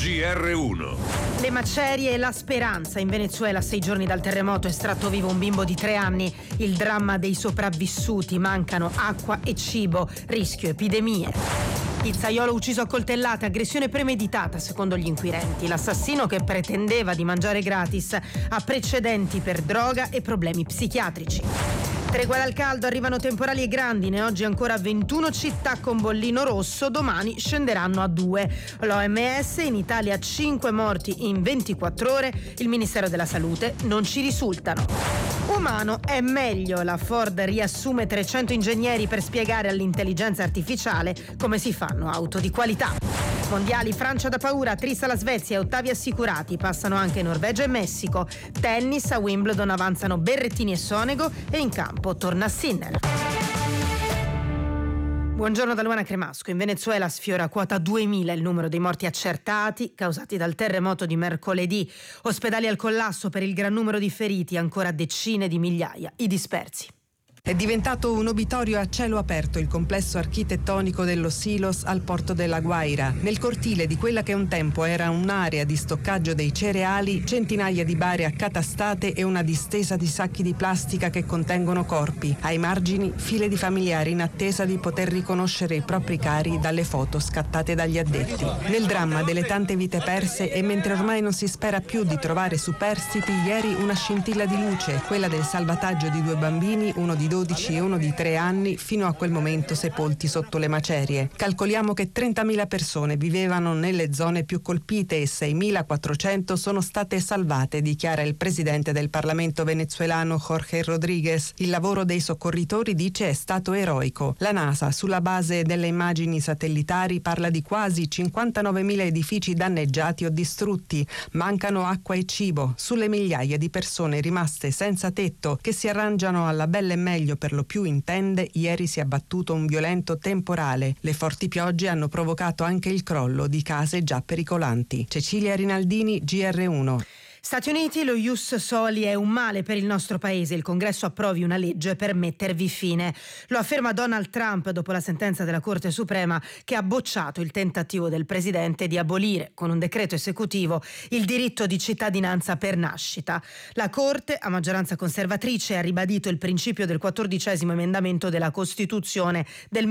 GR1. Le macerie e la speranza. In Venezuela, 6 giorni dal terremoto, estratto vivo un bimbo di 3 anni. Il dramma dei sopravvissuti. Mancano acqua e cibo. Rischio epidemie. Pizzaiolo ucciso a coltellate, aggressione premeditata secondo gli inquirenti. L'assassino, che pretendeva di mangiare gratis, ha precedenti per droga e problemi psichiatrici. Tregua dal caldo, arrivano temporali e grandine. Oggi ancora 21 città con bollino rosso, domani scenderanno a 2. L'OMS: in Italia 5 morti in 24 ore, il Ministero della Salute non ci risultano. Umano è meglio, la Ford riassume 300 ingegneri per spiegare all'intelligenza artificiale come si fanno auto di qualità. Mondiali, Francia da paura, trista la Svezia e ottavi assicurati, passano anche Norvegia e Messico. Tennis, a Wimbledon avanzano Berrettini e Sonego e in campo torna Sinner. Buongiorno da Luana Cremasco. In Venezuela sfiora quota 2000 il numero dei morti accertati causati dal terremoto di mercoledì. Ospedali al collasso per il gran numero di feriti, ancora decine di migliaia i dispersi. È diventato un obitorio a cielo aperto il complesso architettonico dello Silos al porto della Guaira. Nel cortile di quella che un tempo era un'area di stoccaggio dei cereali, centinaia di bare accatastate e una distesa di sacchi di plastica che contengono corpi. Ai margini, file di familiari in attesa di poter riconoscere i propri cari dalle foto scattate dagli addetti. Nel dramma delle tante vite perse e mentre ormai non si spera più di trovare superstiti, ieri una scintilla di luce, quella del salvataggio di 2 bambini, uno di 12 e uno di 3 anni, fino a quel momento sepolti sotto le macerie. Calcoliamo che 30.000 persone vivevano nelle zone più colpite e 6.400 sono state salvate, dichiara il presidente del Parlamento venezuelano Jorge Rodríguez. Il lavoro dei soccorritori, dice, è stato eroico. La NASA, sulla base delle immagini satellitari, parla di quasi 59.000 edifici danneggiati o distrutti. Mancano acqua e cibo. Sulle migliaia di persone rimaste senza tetto, che si arrangiano alla bella e meglio per lo più in tende, ieri si è abbattuto un violento temporale. Le forti piogge hanno provocato anche il crollo di case già pericolanti. Cecilia Rinaldini, GR1. Stati Uniti, lo ius soli è un male per il nostro paese. Il Congresso approvi una legge per mettervi fine. Lo afferma Donald Trump dopo la sentenza della Corte Suprema che ha bocciato il tentativo del presidente di abolire con un decreto esecutivo il diritto di cittadinanza per nascita. La Corte, a maggioranza conservatrice, ha ribadito il principio del 14° emendamento della Costituzione del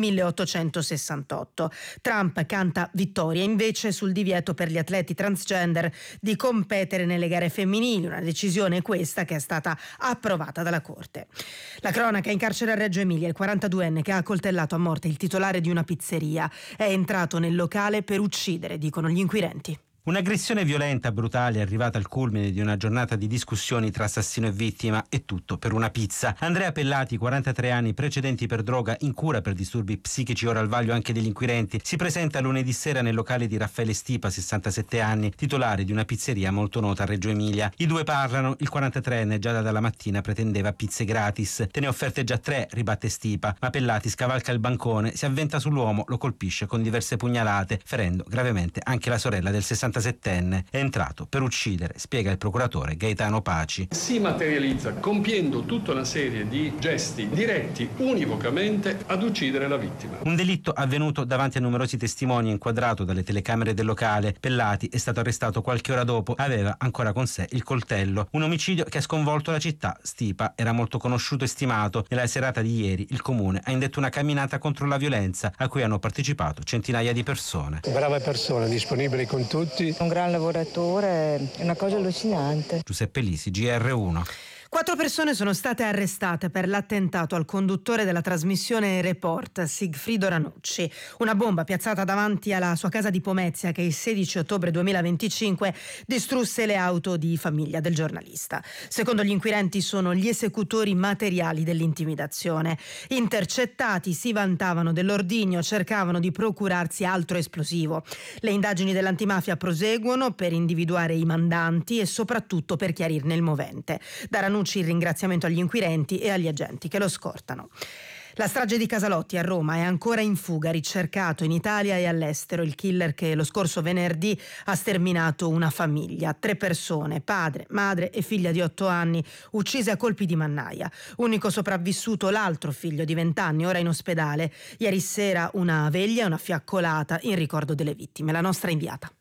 1868. Trump canta vittoria invece sul divieto per gli atleti transgender di competere nelle gare femminili, una decisione questa che è stata approvata dalla Corte. La cronaca: in carcere a Reggio Emilia il 42enne che ha accoltellato a morte il titolare di una pizzeria. È entrato nel locale per uccidere, dicono gli inquirenti. Un'aggressione violenta, brutale, arrivata al culmine di una giornata di discussioni tra assassino e vittima, e tutto per una pizza. Andrea Pellati, 43 anni, precedenti per droga, in cura per disturbi psichici, ora al vaglio anche degli inquirenti, si presenta lunedì sera nel locale di Raffaele Stipa, 67 anni, titolare di una pizzeria molto nota a Reggio Emilia. I due parlano, il 43enne già dalla mattina pretendeva pizze gratis. Te ne offerte già 3, ribatte Stipa, ma Pellati scavalca il bancone, si avventa sull'uomo, lo colpisce con diverse pugnalate, ferendo gravemente anche la sorella del 67enne. È entrato per uccidere, spiega il procuratore Gaetano Paci. Si materializza compiendo tutta una serie di gesti diretti univocamente ad uccidere la vittima. Un delitto avvenuto davanti a numerosi testimoni, inquadrato dalle telecamere del locale. Pellati è stato arrestato qualche ora dopo, aveva ancora con sé il coltello. Un omicidio che ha sconvolto la città. Stipa era molto conosciuto e stimato. Nella serata di ieri il comune ha indetto una camminata contro la violenza a cui hanno partecipato centinaia di persone. Brava persona, disponibile con tutti. Un gran lavoratore, è una cosa allucinante. Giuseppe Lisi, GR1. 4 persone sono state arrestate per l'attentato al conduttore della trasmissione Report, Sigfrido Ranucci. Una bomba piazzata davanti alla sua casa di Pomezia che il 16 ottobre 2025 distrusse le auto di famiglia del giornalista. Secondo gli inquirenti sono gli esecutori materiali dell'intimidazione. Intercettati si vantavano dell'ordigno, cercavano di procurarsi altro esplosivo. Le indagini dell'antimafia proseguono per individuare i mandanti e soprattutto per chiarirne il movente. Da Ranucci il ringraziamento agli inquirenti e agli agenti che lo scortano. La strage di Casalotti a Roma è ancora in fuga, ricercato in Italia e all'estero il killer che lo scorso venerdì ha sterminato una famiglia. 3 persone, padre, madre e figlia di 8 anni, uccise a colpi di mannaia. Unico sopravvissuto l'altro figlio di 20 anni, ora in ospedale. Ieri sera una veglia e una fiaccolata in ricordo delle vittime. La nostra inviata.